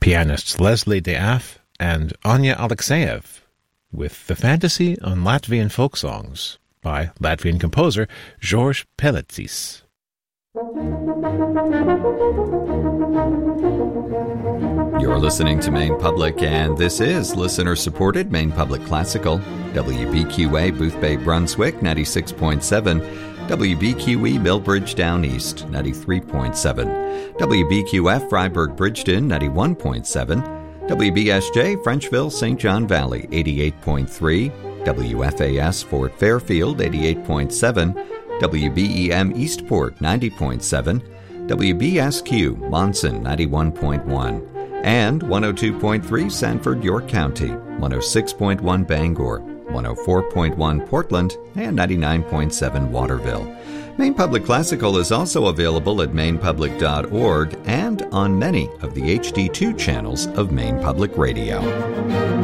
pianists Leslie Deaf and Anya Alexeyev with The Fantasy on Latvian Folk Songs by Latvian composer George Pelecis. You're listening to Maine Public, and this is listener-supported Maine Public Classical. WBQA Booth Bay, Brunswick, 96.7. WBQE Millbridge Down East, 93.7. WBQF Freiburg Bridgeton, 91.7. WBSJ Frenchville St. John Valley, 88.3. WFAS Fort Fairfield, 88.7. WBEM Eastport, 90.7. WBSQ Monson, 91.1. And 102.3 Sanford, York County, 106.1 Bangor, 104.1 Portland, and 99.7 Waterville. Maine Public Classical is also available at mainepublic.org and on many of the HD2 channels of Maine Public Radio.